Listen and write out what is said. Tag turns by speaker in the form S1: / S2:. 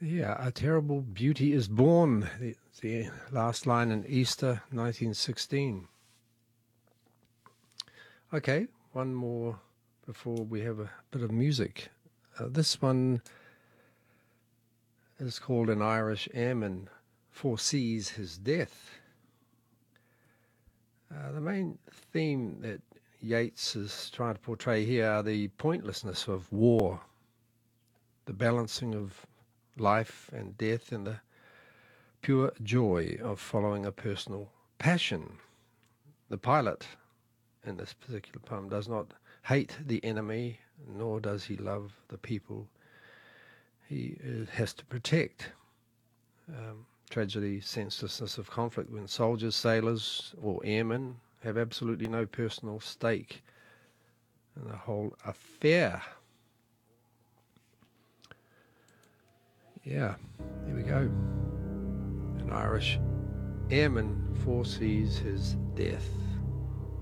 S1: Yeah, a terrible beauty is born. The last line in Easter 1916. Okay, one more before we have a bit of music. This one is called An Irish Airman Foresees His Death. The main theme that Yeats is trying to portray here are the pointlessness of war, the balancing of life and death, and the pure joy of following a personal passion. The pilot in this particular poem does not hate the enemy, nor does he love the people he has to protect. Tragedy, senselessness of conflict when soldiers, sailors, or airmen have absolutely no personal stake in the whole affair. Yeah, here we go. An Irish airman foresees his death.